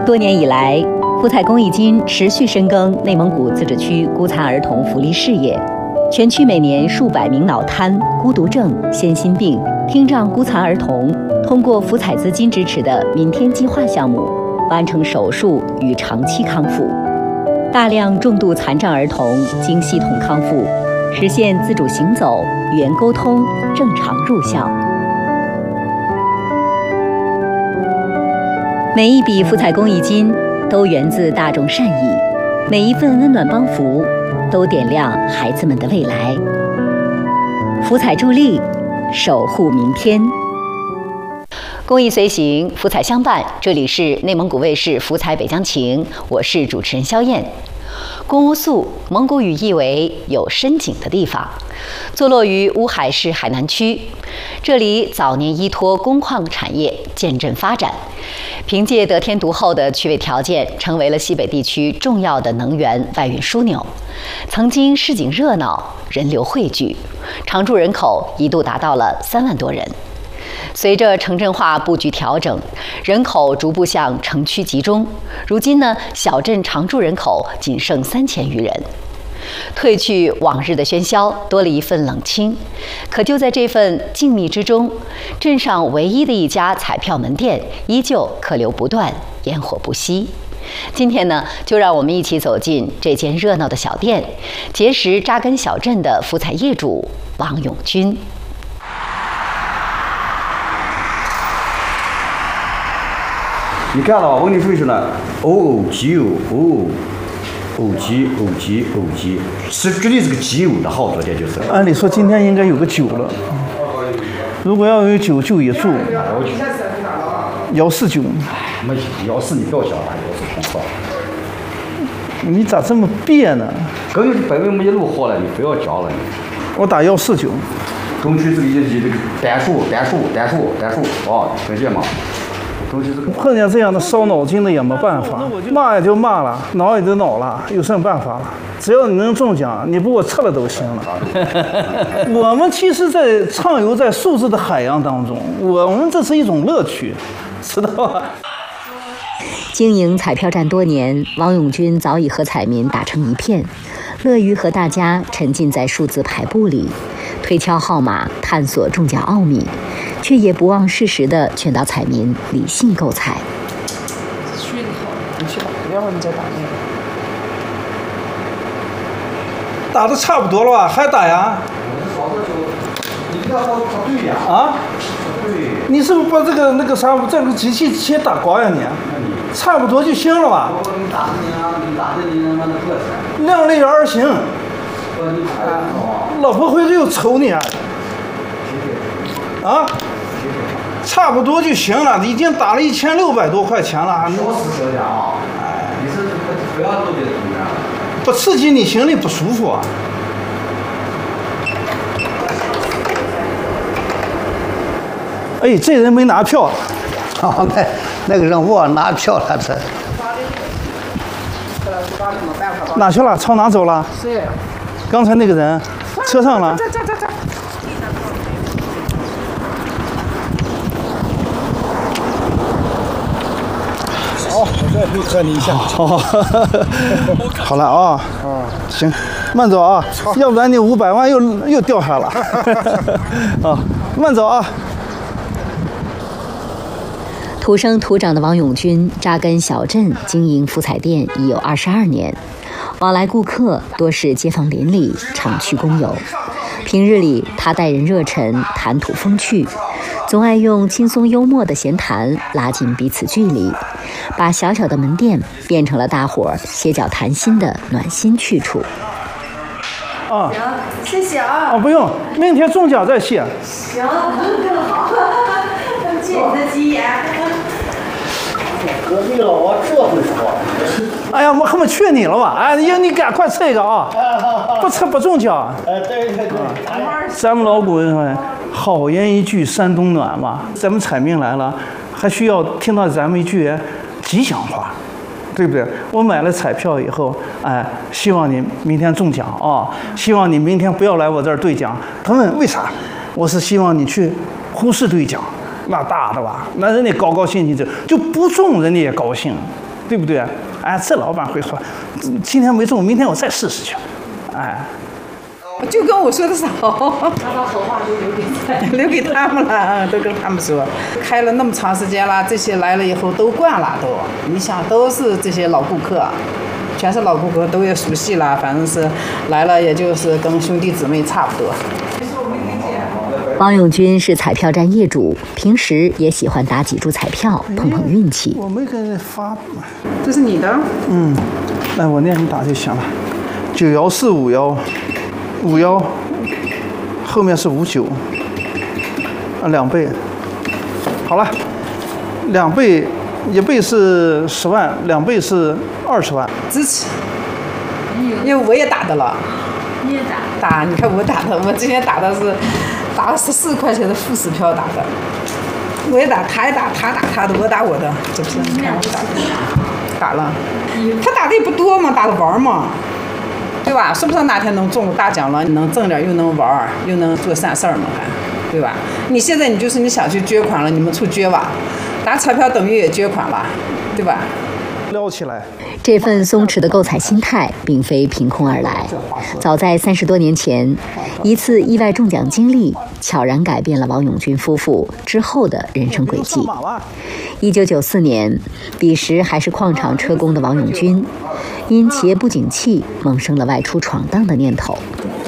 多年以来，福彩公益金持续深耕内蒙古自治区孤残儿童福利事业。全区每年数百名脑瘫、孤独症、先心病、听障孤残儿童，通过福彩资金支持的“明天计划”项目，完成手术与长期康复。大量重度残障儿童经系统康复，实现自主行走、语言沟通、正常入校。每一笔福彩公益金都源自大众善意，每一份温暖帮扶都点亮孩子们的未来。福彩助力，守护明天。公益随行，福彩相伴。这里是内蒙古卫视福彩北疆情，我是主持人肖燕。公乌素，蒙古语意为有深井的地方，坐落于乌海市海南区。这里早年依托工矿产业见证发展，凭借得天独厚的区位条件，成为了西北地区重要的能源外运枢纽。曾经市井热闹，人流汇聚，常住人口一度达到了3万多人。随着城镇化布局调整，人口逐步向城区集中。如今呢，小镇常住人口仅剩3000余人，褪去往日的喧嚣，多了一份冷清。可就在这份静谧之中，镇上唯一的一家彩票门店依旧客流不断，烟火不息。今天呢，就让我们一起走进这间热闹的小店，结识扎根小镇的福彩业主王永军。 你看了吧？问题是什么呢？OOG，是绝对是个集邮的好昨天就是。 按理说今天应该有个9了，如果要有9就一注149。 没149你不要想了，149空你咋这么别呢？ 根本本没路好了，你不要讲了。 我打149。 中区这个单数，哦，听见吗？ 碰见这样的烧脑筋的也没办法，骂也就骂了，挠也就挠了，有什么办法了？只要你能中奖，你不给我撤了都行了。我们其实，在畅游在数字的海洋当中，我们这是一种乐趣，知道吧？ 经营彩票站多年，王永军早已和彩民打成一片，乐于和大家沉浸在数字牌布里，推敲号码，探索中奖奥秘，却也不忘适时地劝导彩民理性购彩。 去你好，你去吧，要会儿你再打那个。 打的差不多了吧？还打呀？ 你要到对呀。 啊？对。你是不是把这个这个机器先打光呀你？差不多就行了吧？ 你打的你他妈的过去。 量力而行。老婆回去又瞅你啊！啊，差不多就行了，已经打了1600多块钱了。 少死小点啊！你是不要多的怎么样？ 不刺激你心里不舒服啊。哎，这人没拿票。 哦，那个人忘拿票了，这。 哪去了？朝哪走了？ 谁？ 刚才那个人，车上了。 这。 好，我再配合你一下。好，好了啊。行，慢走啊，要不然你500万又掉下了。啊，慢走啊。 土生土长的王永军扎根小镇，经营福彩店已有22年，往来顾客多是街坊邻里、厂区工友。平日里，他待人热忱，谈吐风趣，总爱用轻松幽默的闲谈拉近彼此距离，把小小的门店变成了大伙儿歇脚谈心的暖心去处。 啊， 行，谢谢啊。 啊，不用，明天中奖再谢。 行，更好，借你的吉言。 隔壁老王这会说。 哎呀，我还没劝你了吧？哎，你赶快吃一个啊！不吃不中奖。 对。 咱们老古人说，好言一句三冬暖嘛。咱们彩民来了，还需要听到咱们一句吉祥话，对不对？我买了彩票以后，哎，希望你明天中奖啊！希望你明天不要来我这儿兑奖。他问为啥？我是希望你去呼市兑奖。那大的吧，那人家高高兴兴就不中，人家也高兴， 对不对？哎，这老板会说，今天没中，明天我再试试去。哎， 就跟我说的少， 他把好话都留给他们了，都跟他们说。开了那么长时间了，这些来了以后都惯了都。你想，都是这些老顾客，全是老顾客，都也熟悉了。反正是来了，也就是跟兄弟姊妹差不多。 王永军是彩票站业主，平时也喜欢打几注彩票，碰碰运气。 我没给人发， 这是你的？ 来我念你打就行了。914515，后面是59，啊，2倍。好了，2倍，1倍是10万，2倍是20万。 支持。因为我也打的了。 你也打？ 打，你看我打的，我今天打了14块钱的副食票打的。我也打，他也打，他打他的，我打我的，这不是？你看我打了，他打的也不多嘛，打着玩嘛，对吧？说不上哪天能中大奖了，你能挣点，又能玩，又能做善事儿嘛，还对吧？你现在你想去捐款了，你们出捐吧，打彩票等于也捐款了，对吧？ 撩起来。 这份松弛的购彩心态并非凭空而来，早在30多年前，一次意外中奖经历悄然改变了王永军夫妇之后的人生轨迹。1994年，彼时还是矿场车工的王永军，因企业不景气，萌生了外出闯荡的念头。